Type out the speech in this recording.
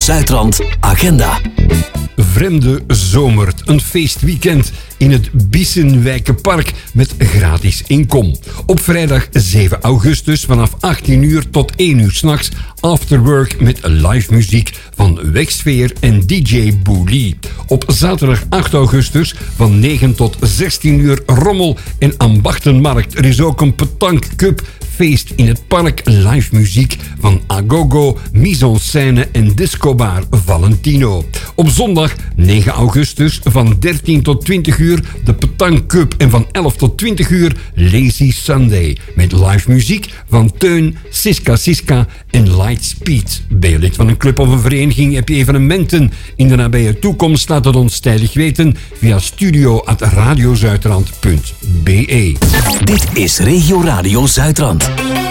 Zuidrand agenda. Vreemde Zomer, een feestweekend in het Bissenwijkenpark met gratis inkom. Op vrijdag 7 augustus vanaf 18 uur tot 1 uur 's nachts afterwork met live muziek van Wegsfeer en DJ Boelie. Op zaterdag 8 augustus van 9 tot 16 uur rommel en ambachtenmarkt. Er is ook een petankcup feest in het park, live muziek van Agogo, Mise en Scène en discobar Valentino. Op zondag 9 augustus van 13 tot 20 uur de Petanque Cup en van 11 tot 20 uur Lazy Sunday met live muziek van Teun, Siska en Lightspeed. Ben je lid van een club of een vereniging? Heb je evenementen in de nabije toekomst? Laat het ons tijdig weten via studio@radiozuidrand.be. Dit is Regio Radio Zuidrand.